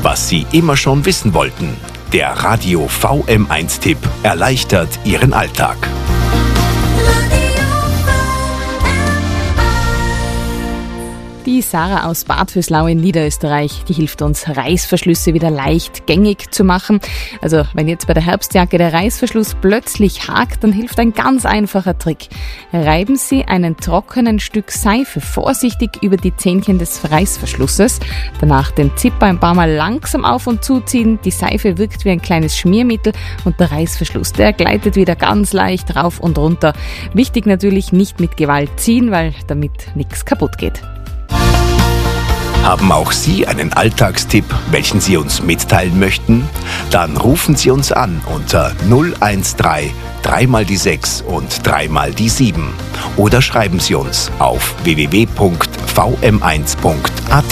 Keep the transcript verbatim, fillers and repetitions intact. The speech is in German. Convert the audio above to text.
was Sie immer schon wissen wollten. Der Radio V M eins Tipp erleichtert Ihren Alltag. Die Sarah aus Bad Vöslau in Niederösterreich, die hilft uns, Reißverschlüsse wieder leicht gängig zu machen. Also wenn jetzt bei der Herbstjacke der Reißverschluss plötzlich hakt, dann hilft ein ganz einfacher Trick. Reiben Sie einen trockenen Stück Seife vorsichtig über die Zähnchen des Reißverschlusses. Danach den Zipper ein paar Mal langsam auf und zuziehen. Die Seife wirkt wie ein kleines Schmiermittel und der Reißverschluss, der gleitet wieder ganz leicht rauf und runter. Wichtig natürlich, nicht mit Gewalt ziehen, weil damit nichts kaputt geht. Haben auch Sie einen Alltagstipp, welchen Sie uns mitteilen möchten? Dann rufen Sie uns an unter null eins drei, drei mal die sechs und drei mal die sieben oder schreiben Sie uns auf w w w punkt v m eins punkt a t.